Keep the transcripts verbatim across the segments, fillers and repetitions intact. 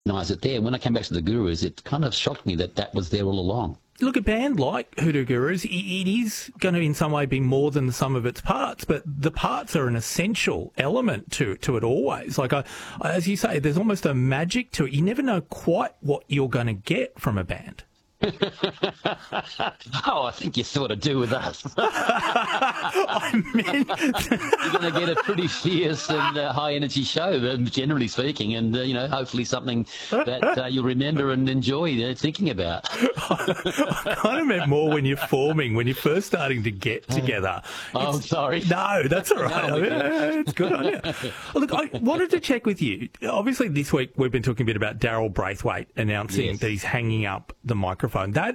recognise it there. When I came back to the Gurus, it kind of shocked me that that was there all along. Look, a band like Hoodoo Gurus, it is going to in some way be more than the sum of its parts, but the parts are an essential element to to it always. Like, I, as you say, there's almost a magic to it. You never know quite what you're going to get from a band. Oh, I think you sort of do with us. I mean, you're going to get a pretty fierce and uh, high-energy show, uh, generally speaking, and uh, you know, hopefully something that uh, you'll remember and enjoy uh, thinking about. I kind of meant more when you're forming, when you're first starting to get together. Oh, it's, sorry. No, that's all right. No, I mean, it's good on you. Look, I wanted to check with you. Obviously, this week we've been talking a bit about Daryl Braithwaite announcing Yes. that he's hanging up the microphone. That,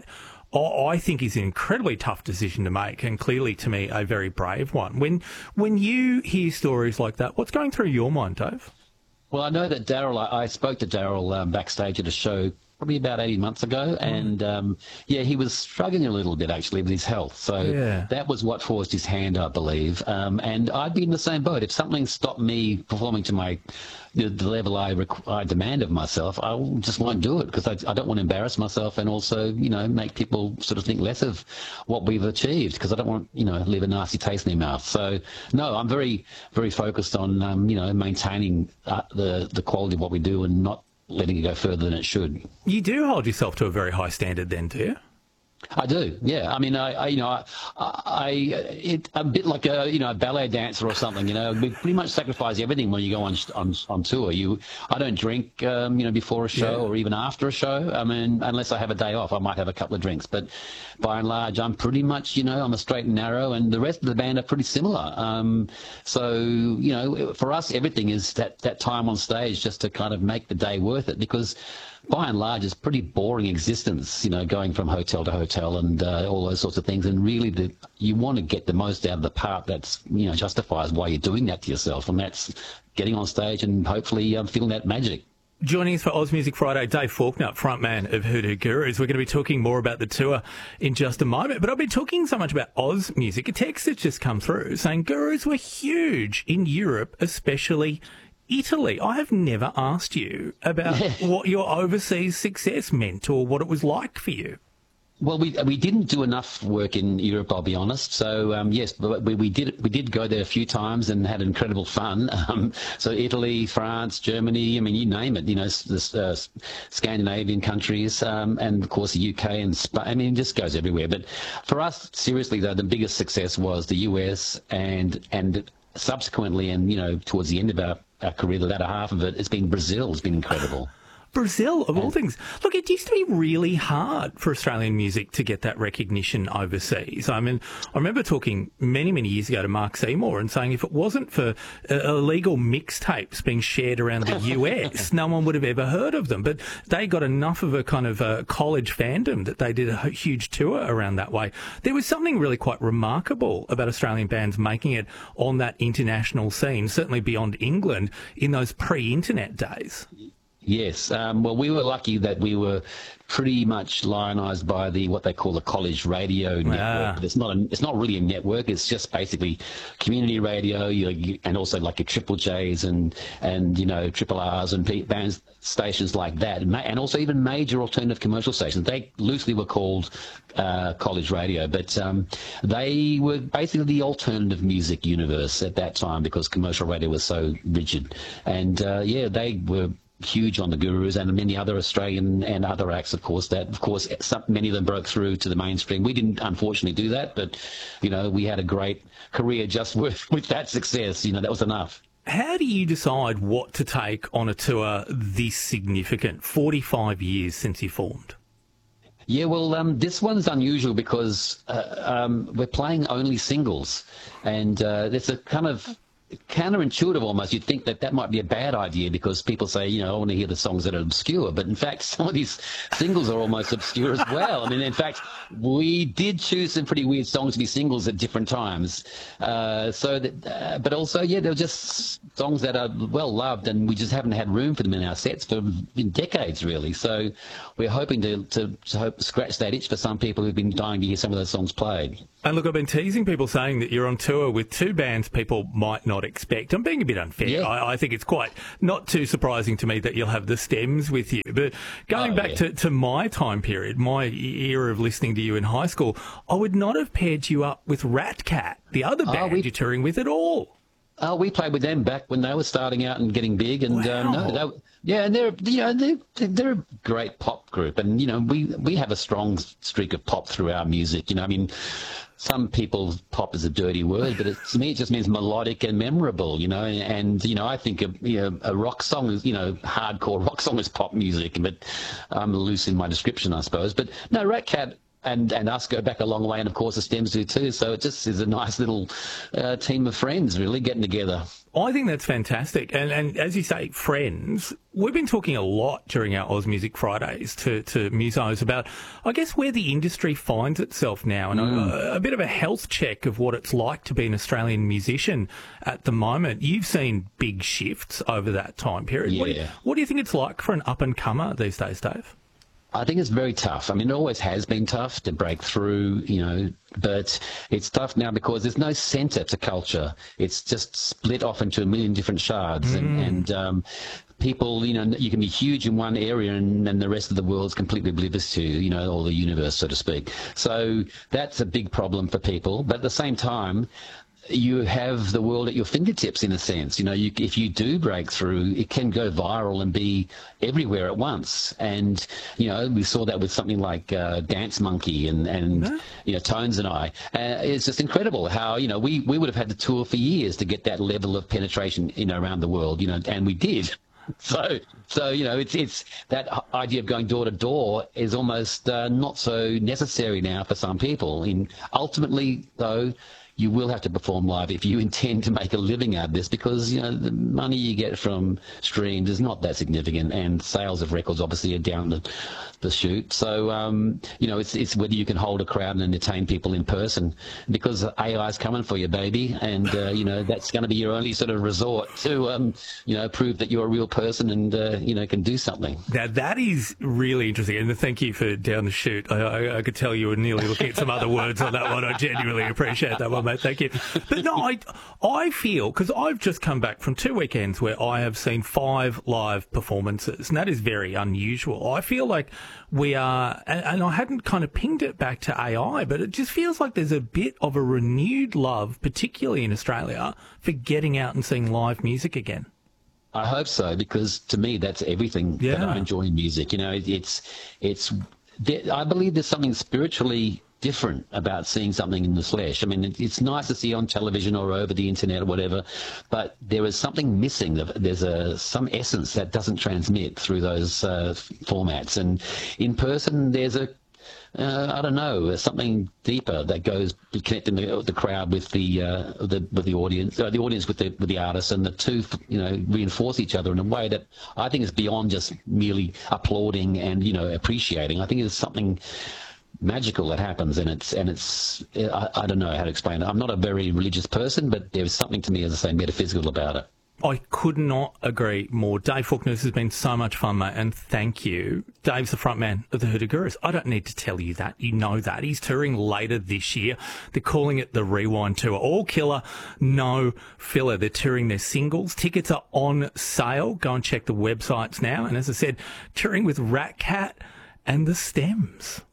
I think, is an incredibly tough decision to make, and clearly, to me, a very brave one. When when you hear stories like that, what's going through your mind, Dave? Well, I know that Daryl, I, I spoke to Daryl um, backstage at a show probably about eighteen months ago, and um, yeah, he was struggling a little bit actually with his health. So Yeah. that was what forced his hand, I believe. Um, and I'd be in the same boat. If something stopped me performing to my the, the level I, requ- I demand of myself, I just won't do it because I, I don't want to embarrass myself and also, you know, make people sort of think less of what we've achieved because I don't want, you know, leave a nasty taste in their mouth. So no, I'm very, very focused on, um, you know, maintaining uh, the the quality of what we do and not letting it go further than it should. You do hold yourself to a very high standard then, do you? I do, yeah. I mean, I, I you know, I, I it, a bit like a, you know, a ballet dancer or something. You know, we pretty much sacrifice everything when you go on on, on tour. You, I don't drink, um, you know, before a show Yeah. or even after a show. I mean, unless I have a day off, I might have a couple of drinks. But by and large, I'm pretty much, you know, I'm a straight and narrow, and the rest of the band are pretty similar. Um, so, you know, for us, everything is that that time on stage just to kind of make the day worth it because. By and large, it's pretty boring existence, you know, going from hotel to hotel and uh, all those sorts of things. And really, the, you want to get the most out of the part that's, you know, justifies why you're doing that to yourself. And that's getting on stage and hopefully um, feeling that magic. Joining us for Oz Music Friday, Dave Faulkner, frontman of Hoodoo Gurus. We're going to be talking more about the tour in just a moment. But I've been talking so much about Oz Music. A text has just come through saying Gurus were huge in Europe, especially Italy. I have never asked you about what your overseas success meant or what it was like for you. Well, we we didn't do enough work in Europe, I'll be honest. So um, yes, but we, we did we did go there a few times and had incredible fun. Um, so Italy, France, Germany, I mean, you name it. You know, the uh, Scandinavian countries, um, and of course the U K and Spain. I mean, it just goes everywhere. But for us, seriously though, the biggest success was the U S and and subsequently, and you know, towards the end of our, our career, the latter half of it, it's been Brazil. It's been incredible. Brazil, of all things. Look, it used to be really hard for Australian music to get that recognition overseas. I mean, I remember talking many, many years ago to Mark Seymour and saying if it wasn't for uh, illegal mixtapes being shared around the U S, no one would have ever heard of them. But they got enough of a kind of uh, college fandom that they did a huge tour around that way. There was something really quite remarkable about Australian bands making it on that international scene, certainly beyond England, in those pre-internet days. Yes. Um, well, we were lucky that we were pretty much lionised by the what they call the college radio network. Ah. It's not a, it's not really a network. It's just basically community radio, you know, you, and also like your Triple J's and and you know Triple R's and P- bands stations like that, and, ma- and also even major alternative commercial stations. They loosely were called uh, college radio, but um, they were basically the alternative music universe at that time because commercial radio was so rigid. And uh, yeah, they were huge on the Gurus and many other Australian and other acts, of course, that, of course, some, many of them broke through to the mainstream. We didn't, unfortunately, do that, but, you know, we had a great career just with, with that success. You know, that was enough. How do you decide what to take on a tour this significant, forty-five years since you formed? Yeah, well, um, this one's unusual because uh, um, we're playing only singles, and uh, there's a kind of counterintuitive almost. You'd think that that might be a bad idea because people say, you know, I want to hear the songs that are obscure. But in fact, some of these singles are almost obscure as well. I mean, in fact, we did choose some pretty weird songs to be singles at different times. Uh, so that, uh, but also, yeah, they're just songs that are well loved, and we just haven't had room for them in our sets for decades, really. So we're hoping to, to, to hope, scratch that itch for some people who've been dying to hear some of those songs played. And look, I've been teasing people saying that you're on tour with two bands people might not not expect. I'm being a bit unfair. Yeah. I, I think it's quite not too surprising to me that you'll have the Stems with you. But going Oh, back yeah. to, to my time period, my era of listening to you in high school, I would not have paired you up with Rat Cat, the other Oh, band we- you're touring with at all. Oh, we played with them back when they were starting out and getting big, and Wow. um, no, they, yeah, and they're you know they're they're a great pop group, and you know we we have a strong streak of pop through our music. You know, I mean, some people pop is a dirty word, but it, to me it just means melodic and memorable. You know, and you know I think a, you know, a rock song is you know hardcore rock song is pop music, but I'm loose in my description, I suppose. But no, Rat Cat and and us go back a long way, and of course the Stems do too. So it just is a nice little uh, team of friends, really getting together. I think that's fantastic. And, and as you say, friends, we've been talking a lot during our Oz Music Fridays to, to musos about, I guess, where the industry finds itself now and a, a bit of a health check of what it's like to be an Australian musician at the moment. You've seen big shifts over that time period. What, do you, Yeah. what do you think it's like for an up-and-comer these days, Dave? I think it's very tough. I mean, it always has been tough to break through, you know, but it's tough now because there's no centre to culture. It's just split off into a million different shards. Mm. And, and um, people, you know, you can be huge in one area and then the rest of the world's completely oblivious to, you know, or the universe, so to speak. So that's a big problem for people. But at the same time, you have the world at your fingertips in a sense. You know, you, if you do break through, it can go viral and be everywhere at once. And, you know, we saw that with something like uh, Dance Monkey and, and mm-hmm. you know, Tones and I. Uh, it's just incredible how, you know, we, we would have had to tour for years to get that level of penetration, you know, around the world, you know, and we did. So, so you know, it's it's that idea of going door to door is almost uh, not so necessary now for some people. In ultimately, though, you will have to perform live if you intend to make a living out of this, because you know the money you get from streams is not that significant, and sales of records obviously are down the, the chute. So um, you know, it's it's whether you can hold a crowd and entertain people in person, because A I is coming for you, baby, and uh, you know that's going to be your only sort of resort to um, you know prove that you're a real person and uh, you know can do something. Now that is really interesting, and thank you for down the chute. I, I, I could tell you were nearly looking at some other words on that one. I genuinely appreciate that one, mate. Thank you. But no, I, I feel, because I've just come back from two weekends where I have seen five live performances, and that is very unusual. I feel like we are, and, and I hadn't kind of pinged it back to A I, but it just feels like there's a bit of a renewed love, particularly in Australia, for getting out and seeing live music again. I hope so, because to me that's everything Yeah. that I enjoy in music. You know, it, it's it's. I believe there's something spiritually different about seeing something in the flesh. I mean, it, it's nice to see on television or over the internet or whatever, but there is something missing. There's a some essence that doesn't transmit through those uh, formats. And in person, there's a Uh, I don't know, something deeper that goes connecting the, the crowd with the uh, the with the audience, uh, the audience with the with the artist, and the two, you know, reinforce each other in a way that I think is beyond just merely applauding and you know appreciating. I think there's something magical that happens, and it's and it's I, I don't know how to explain it. I'm not a very religious person, but there's something to me, as I say, metaphysical about it. I could not agree more. Dave Faulkner, this has been so much fun, mate, and thank you. Dave's the front man of the Hoodoo Gurus. I don't need to tell you that. You know that. He's touring later this year. They're calling it the Rewind Tour. All killer, no filler. They're touring their singles. Tickets are on sale. Go and check the websites now. And as I said, touring with Rat Cat and the Stems.